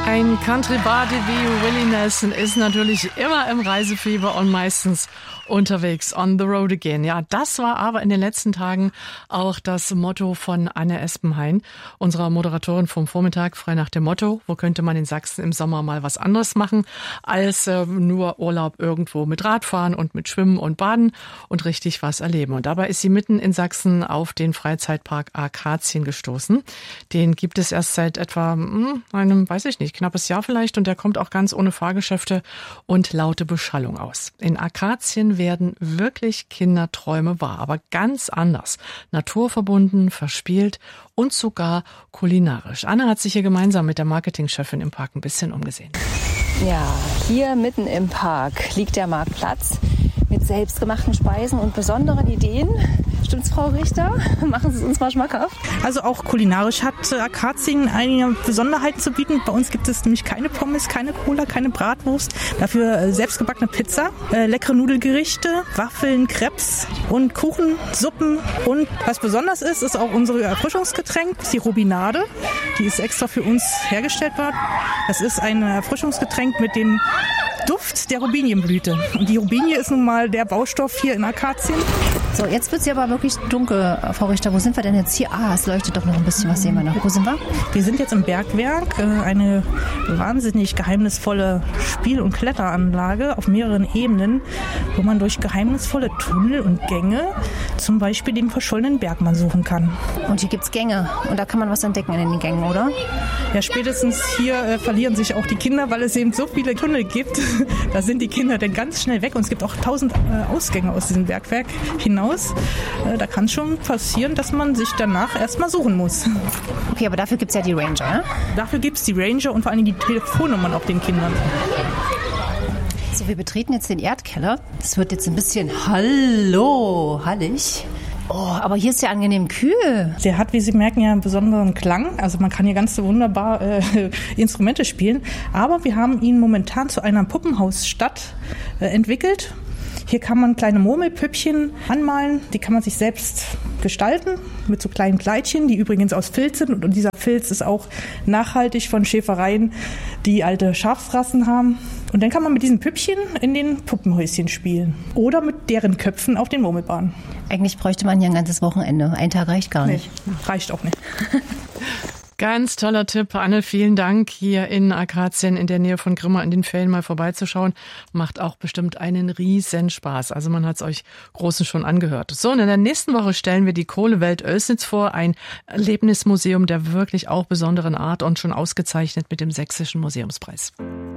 Ein Country-Body wie Willie Nelson ist natürlich immer im Reisefieber und meistens unterwegs, on the road again. Ja, das war aber in den letzten Tagen auch das Motto von Anne Espenhain, unserer Moderatorin vom Vormittag, frei nach dem Motto, wo könnte man in Sachsen im Sommer mal was anderes machen, als nur Urlaub irgendwo mit Radfahren und mit Schwimmen und Baden und richtig was erleben. Und dabei ist sie mitten in Sachsen auf den Freizeitpark Akazien gestoßen. Den gibt es erst seit etwa einem, weiß ich nicht, knappes Jahr vielleicht, und der kommt auch ganz ohne Fahrgeschäfte und laute Beschallung aus. In Akazien werden wirklich Kinderträume wahr, aber ganz anders. Naturverbunden, verspielt und sogar kulinarisch. Anne hat sich hier gemeinsam mit der Marketingchefin im Park ein bisschen umgesehen. Ja, hier mitten im Park liegt der Marktplatz mit selbstgemachten Speisen und besonderen Ideen. Stimmt's, Frau Richter? Machen Sie es uns mal schmackhaft. Also auch kulinarisch hat Akazien einige Besonderheiten zu bieten. Bei uns gibt es nämlich keine Pommes, keine Cola, keine Bratwurst. Dafür selbstgebackene Pizza, leckere Nudelgerichte, Waffeln, Crepes und Kuchen, Suppen. Und was besonders ist, ist auch unsere Erfrischungsgetränk, die Rubinade. Die ist extra für uns hergestellt worden. Das ist ein Erfrischungsgetränk mit dem Duft der Robinienblüte. Und die Robinie ist nun mal der Baustoff hier in Akazien. So, jetzt wird es ja aber wirklich dunkel, Frau Richter. Wo sind wir denn jetzt hier? Es leuchtet doch noch ein bisschen. Was sehen wir noch? Wo sind wir? Wir sind jetzt im Bergwerk, eine wahnsinnig geheimnisvolle Spiel- und Kletteranlage auf mehreren Ebenen, wo man durch geheimnisvolle Tunnel und Gänge zum Beispiel den verschollenen Bergmann suchen kann. Und hier gibt's Gänge und da kann man was entdecken in den Gängen, oder? Ja, spätestens hier verlieren sich auch die Kinder, weil es eben so viele Tunnel gibt. Da sind die Kinder dann ganz schnell weg und es gibt auch 1000 Ausgänge aus diesem Bergwerk hinaus. Da kann es schon passieren, dass man sich danach erstmal suchen muss. Okay, aber dafür gibt es ja die Ranger, ne? Dafür gibt es die Ranger und vor allem die Telefonnummern auch den Kindern. So, wir betreten jetzt den Erdkeller. Es wird jetzt ein bisschen hallig. Oh, aber hier ist ja angenehm kühl. Der hat, wie Sie merken, ja einen besonderen Klang. Also man kann hier ganz wunderbar Instrumente spielen. Aber wir haben ihn momentan zu einer Puppenhausstadt entwickelt. Hier kann man kleine Murmelpüppchen anmalen, die kann man sich selbst gestalten mit so kleinen Kleidchen, die übrigens aus Filz sind. Und dieser Filz ist auch nachhaltig von Schäfereien, die alte Schafsrassen haben. Und dann kann man mit diesen Püppchen in den Puppenhäuschen spielen oder mit deren Köpfen auf den Murmelbahnen. Eigentlich bräuchte man hier ein ganzes Wochenende. Ein Tag reicht gar nicht. Nee, reicht auch nicht. Ganz toller Tipp, Anne, vielen Dank. Hier in Akazien in der Nähe von Grimma in den Ferien mal vorbeizuschauen. Macht auch bestimmt einen riesen Spaß. Also man hat es euch Großen schon angehört. So, und in der nächsten Woche stellen wir die Kohlewelt Oelsnitz vor. Ein Erlebnismuseum der wirklich auch besonderen Art und schon ausgezeichnet mit dem Sächsischen Museumspreis.